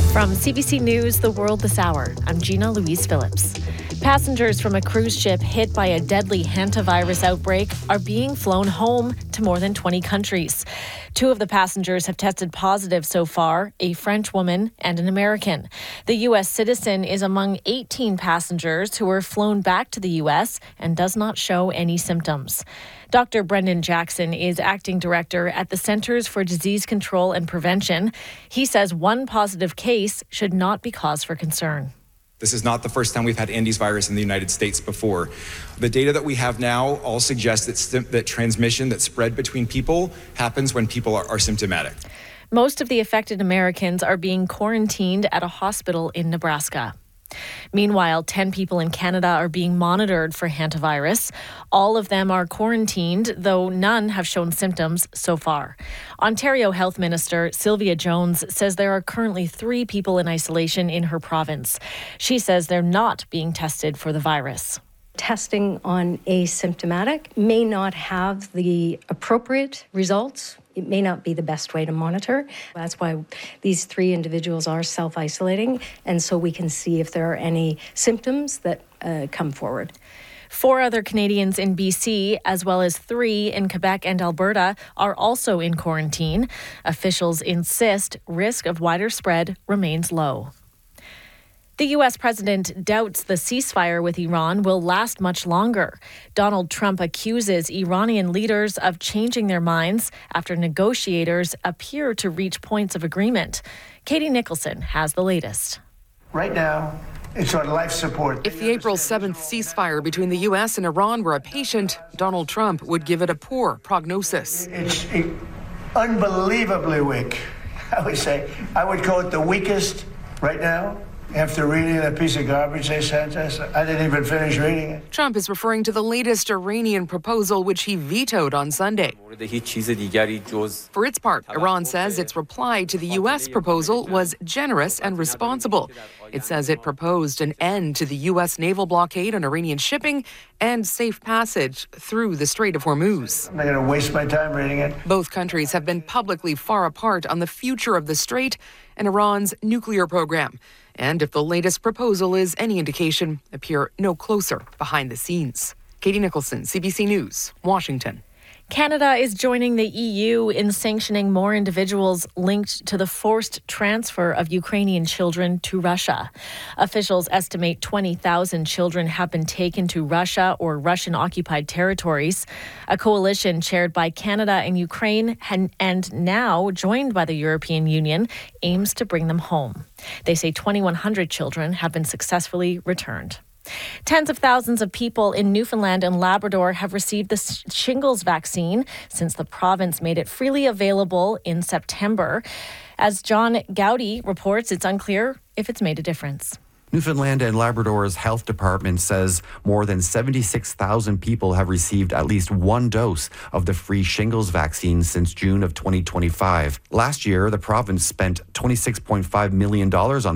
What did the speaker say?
From CBC News, The World This Hour, I'm Gina Louise Phillips. Passengers from a cruise ship hit by a deadly hantavirus outbreak are being flown home to more than 20 countries. 2 of the passengers have tested positive so far, a French woman and an American. The U.S. citizen is among 18 passengers who were flown back to the U.S. and does not show any symptoms. Dr. Brendan Jackson is acting director at the Centers for Disease Control and Prevention. He says one positive case should not be cause for concern. This is not the first time we've had Andes virus in the United States before. The data that we have now all suggests that transmission that spread between people happens when people are symptomatic. Most of the affected Americans are being quarantined at a hospital in Nebraska. Meanwhile, 10 people in Canada are being monitored for hantavirus. All of them are quarantined, though none have shown symptoms so far. Ontario Health Minister Sylvia Jones says there are currently 3 people in isolation in her province. She says they're not being tested for the virus. Testing on asymptomatic may not have the appropriate results. It may not be the best way to monitor. That's why these 3 individuals are self-isolating, and so we can see if there are any symptoms that come forward. 4 other Canadians in BC, as well as 3 in Quebec and Alberta, are also in quarantine. Officials insist risk of wider spread remains low. The U.S. president doubts the ceasefire with Iran will last much longer. Donald Trump accuses Iranian leaders of changing their minds after negotiators appear to reach points of agreement. Katie Nicholson has the latest. Right now, it's on life support. If the April 7th ceasefire between the U.S. and Iran were a patient, Donald Trump would give it a poor prognosis. It's unbelievably weak, I would call it the weakest right now. After reading that piece of garbage they sent us, I didn't even finish reading it. Trump is referring to the latest Iranian proposal, which he vetoed on Sunday. For its part, Iran says its reply to the U.S. proposal was generous and responsible. It says it proposed an end to the U.S. naval blockade on Iranian shipping and safe passage through the Strait of Hormuz. I'm not going to waste my time reading it. Both countries have been publicly far apart on the future of the strait and Iran's nuclear program. And if the latest proposal is any indication, appear no closer behind the scenes. Katie Nicholson, CBC News, Washington. Canada is joining the EU in sanctioning more individuals linked to the forced transfer of Ukrainian children to Russia. Officials estimate 20,000 children have been taken to Russia or Russian-occupied territories. A coalition chaired by Canada and Ukraine and now joined by the European Union aims to bring them home. They say 2,100 children have been successfully returned. Tens of thousands of people in Newfoundland and Labrador have received the shingles vaccine since the province made it freely available in September. As John Gowdy reports, it's unclear if it's made a difference. Newfoundland and Labrador's health department says more than 76,000 people have received at least 1 dose of the free shingles vaccine since June of 2025. Last year, the province spent $26.5 million on